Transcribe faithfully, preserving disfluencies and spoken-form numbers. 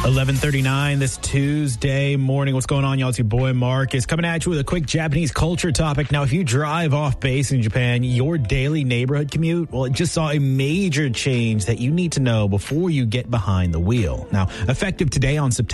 eleven thirty-nine this Tuesday morning. What's going on, y'all? It's your boy Marcus coming at you with a quick Japanese culture topic. Now, if you drive off base in Japan, your daily neighborhood commute, well, it just saw a major change that you need to know before you get behind the wheel. Now, effective today on September